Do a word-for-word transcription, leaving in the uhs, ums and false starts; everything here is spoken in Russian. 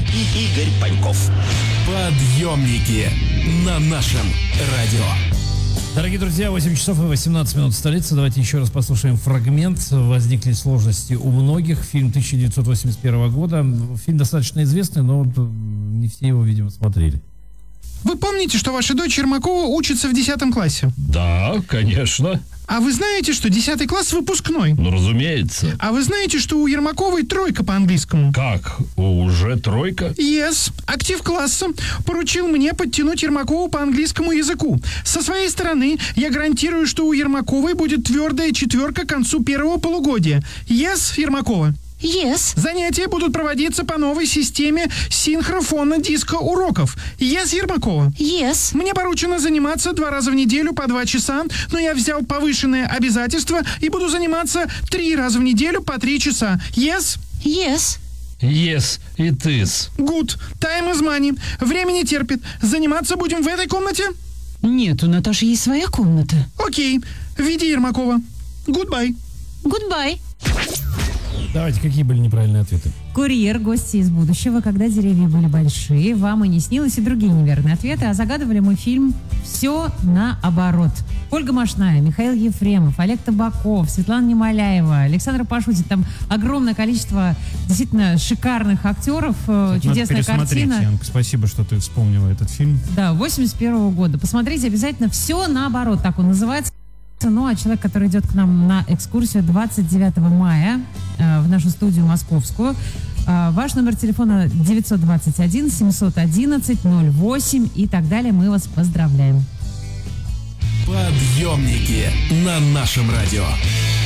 и Игорь Паньков. Подъемники на нашем радио. Дорогие друзья, восемь часов и восемнадцать минут в столице. Давайте еще раз послушаем фрагмент. Возникли сложности у многих. Фильм тысяча девятьсот восемьдесят первого года. Фильм достаточно известный, но не все его, видимо, смотрели. Вы помните, что ваша дочь Ермакова учится в десятом классе? Да, конечно. А вы знаете, что десятый класс выпускной? Ну, разумеется. А вы знаете, что у Ермаковой тройка по английскому? Как? Уже тройка? Yes. Актив класса поручил мне подтянуть Ермакову по английскому языку. Со своей стороны, я гарантирую, что у Ермаковой будет твердая четверка к концу первого полугодия. Yes, Ермакова? Yes. Занятия будут проводиться по новой системе синхрофонно-диско уроков. Yes, Ермакова? Yes. Мне поручено заниматься два раза в неделю по два часа, но я взял повышенное обязательство и буду заниматься три раза в неделю по три часа. Yes? Yes. Yes, it is. Good. Time is money. Время не терпит. Заниматься будем в этой комнате? Нет, у Наташи есть своя комната. Окей. Веди, Ермакова. Goodbye. Goodbye. Давайте, какие были неправильные ответы? Курьер, гости из будущего, когда деревья были большие, вам и не снилось, и другие неверные ответы. А загадывали мы фильм «Все наоборот». Ольга Машная, Михаил Ефремов, Олег Табаков, Светлана Немоляева, Александр Пашутин. Там огромное количество действительно шикарных актеров. Надо чудесная картина. Янка, спасибо, что ты вспомнила этот фильм. Да, восемьдесят первого года. Посмотрите обязательно «Все наоборот», так он называется. Ну, а человек, который идет к нам на экскурсию двадцать девятого мая э, в нашу студию московскую, э, ваш номер телефона девятьсот двадцать один семьсот одиннадцать ноль восемь и так далее. Мы вас поздравляем. Подъемники на нашем радио.